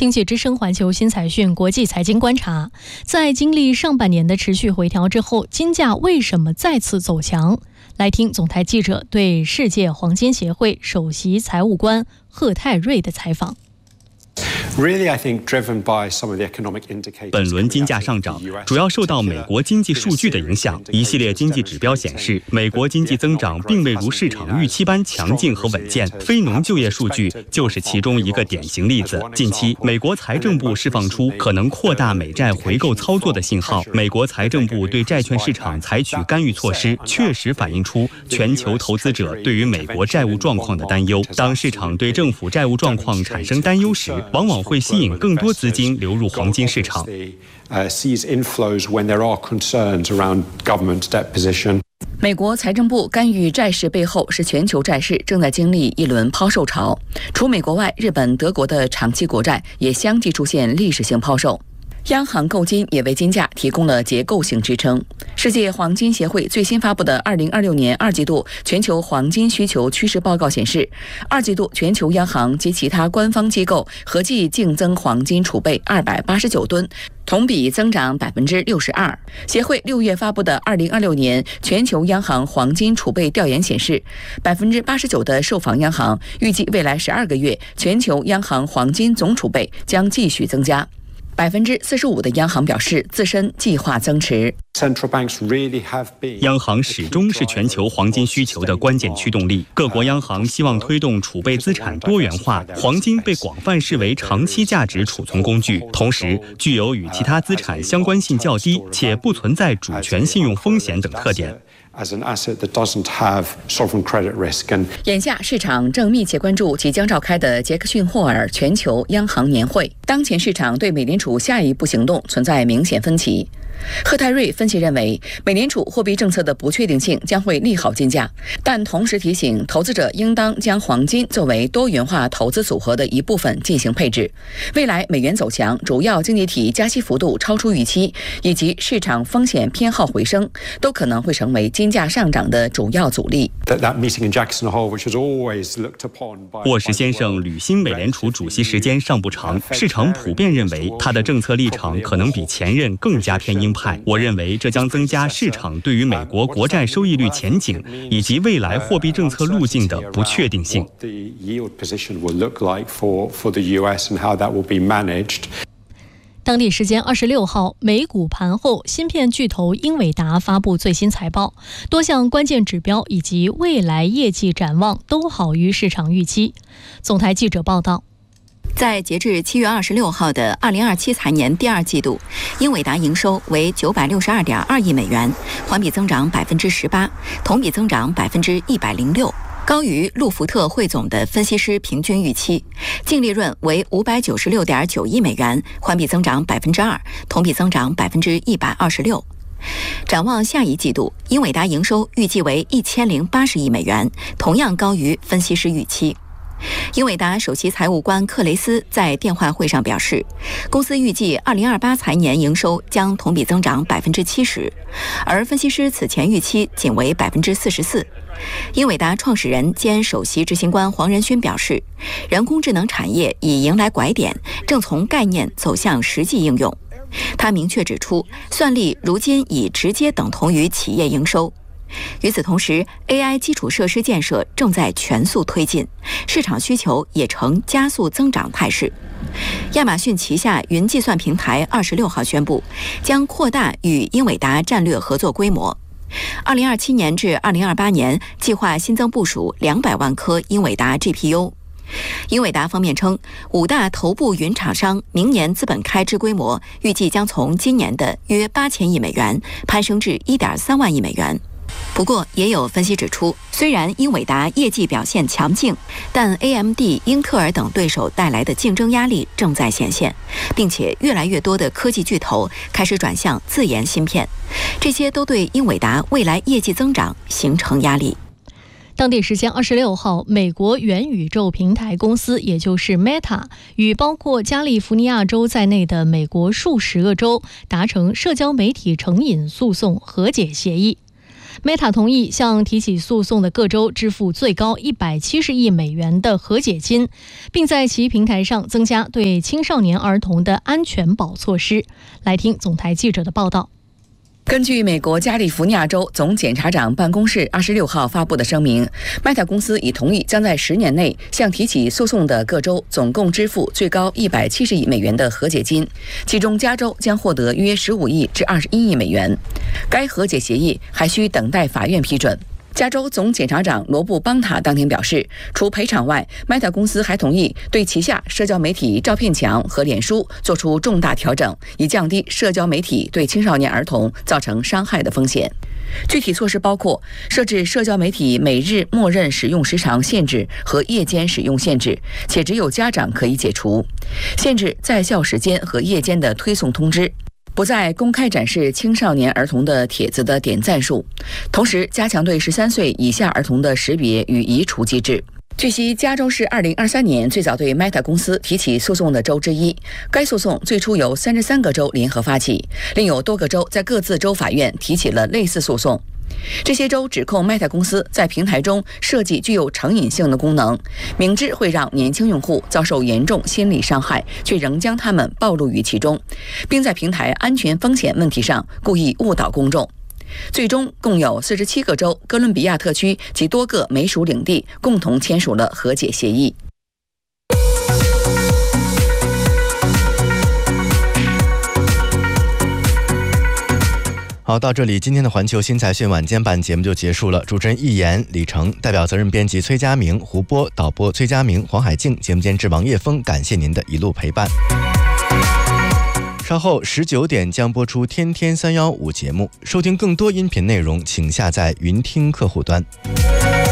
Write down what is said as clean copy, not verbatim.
经济之声环球新财讯国际财经观察，在经历上半年的持续回调之后，金价为什么再次走强？来听总台记者对世界黄金协会首席财务官贺泰瑞的采访。 本轮金价上涨主要受到美国经济数据的影响，一系列经济指标显示，美国经济增长并未如市场预期般强劲和稳健，非农就业数据就是其中一个典型例子。近期，美国财政部释放出可能扩大美债回购操作的信号，美国财政部对债券市场采取干预措施，确实反映出全球投资者对于美国债务状况的担忧。当市场对政府债务状况产生担忧时，往往会吸引更多资金流入黄金市场。 美国财政部干预债市背后是全球债市正在经历一轮抛售潮，除美国外，日本、德国的长期国债也相继出现历史性抛售。央行购金也为金价提供了结构性支撑。世界黄金协会最新发布的2026年2季度全球黄金需求趋势报告显示，2季度全球央行及其他官方机构合计净增黄金储备289吨，同比增长62%。协会6月发布的2026年全球央行黄金储备调研显示，89%的受访央行预计未来12个月全球央行黄金总储备将继续增加。45%的央行表示自身计划增持。 央行始终是全球黄金需求的关键驱动力，各国央行希望推动储备资产多元化，黄金被广泛视为长期价值储存工具，同时具有与其他资产相关性较低且不存在主权信用风险等特点。 眼下市场正密切关注即将召开的杰克逊霍尔全球央行年会，当前市场对美联储下一步行动存在明显分歧。贺泰瑞分析认为，美联储货币政策的不确定性将会利好金价，但同时提醒投资者应当将黄金作为多元化投资组合的一部分进行配置。未来美元走强，主要经济体加息幅度超出预期，以及市场风险偏好回升，都可能会成为金价上涨的主要阻力。 沃什先生履新美联储主席时间尚不长，市场普遍认为他的政策立场可能比前任更加偏鹰派。我认为这将增加市场对于美国国债收益率前景以及未来货币政策路径的不确定性。 当地时间26号，美股盘后，芯片巨头英伟达发布最新财报，多项关键指标以及未来业绩展望都好于市场预期。总台记者报道。 在截至7月26号的2027财年第2季度，英伟达营收为962.2亿美元，环比增长18%，同比增长106%，高于路福特汇总的分析师平均预期。净利润为596.9亿美元，环比增长2%，同比增长126%。展望下一季度，英伟达营收预计为1080亿美元，同样高于分析师预期。英伟达首席财务官克雷斯在电话会上表示，公司预计2028财年营收将同比增长70%，而分析师此前预期仅为44%。英伟达创始人兼首席执行官黄仁勋表示，人工智能产业已迎来拐点，正从概念走向实际应用。他明确指出，算力如今已直接等同于企业营收。与此同时 ，AI 基础设施建设正在全速推进，市场需求也呈加速增长态势。亚马逊旗下云计算平台26号宣布，将扩大与英伟达战略合作规模。2027年至2028年，计划新增部署200万颗英伟达 GPU。英伟达方面称，5大头部云厂商明年资本开支规模预计将从今年的约8000亿美元攀升至1.3万亿美元。不过，也有分析指出，虽然英伟达业绩表现强劲，但 AMD、英特尔等对手带来的竞争压力正在显现，并且越来越多的科技巨头开始转向自研芯片，这些都对英伟达未来业绩增长形成压力。 当地时间26号，美国元宇宙平台公司，也就是 Meta， 与包括加利福尼亚州在内的美国数10个州达成社交媒体成瘾诉讼和解协议。 Meta 同意向提起诉讼的各州支付最高170亿美元的和解金，并在其平台上增加对青少年儿童的安全保措施。来听总台记者的报道。 根据美国加利福尼亚州总检察长办公室26号发布的声明 ，Meta 公司已同意将在10年内向提起诉讼的各州总共支付最高170亿美元的和解金，其中加州将获得约15亿至21亿美元。该和解协议还需等待法院批准。加州总检察长罗布·邦塔当天表示，除赔偿外 ，Meta 公司还同意对旗下社交媒体照片墙和脸书做出重大调整，以降低社交媒体对青少年儿童造成伤害的风险。具体措施包括设置社交媒体每日默认使用时长限制和夜间使用限制，且只有家长可以解除；限制在校时间和夜间的推送通知。不再公开展示青少年儿童的帖子的点赞数，同时加强对13岁以下儿童的识别与移除机制。据悉，加州是2023年最早对 Meta 公司提起诉讼的州之一。该诉讼最初由33个州联合发起，另有多个州在各自州法院提起了类似诉讼。这些州指控 Meta 公司在平台中设计具有成瘾性的功能，明知会让年轻用户遭受严重心理伤害，却仍将他们暴露于其中，并在平台安全风险问题上故意误导公众。最终，共有47个州、哥伦比亚特区及多个美属领地共同签署了和解协议。 好，到这里，今天的环球新财讯晚间版节目就结束了。主持人易言、李成，代表责任编辑崔佳明、胡波，导播崔佳明、黄海静，节目监制王叶峰。感谢您的一路陪伴。稍后19点将播出《天天315》节目，收听更多音频内容，请下载云听客户端。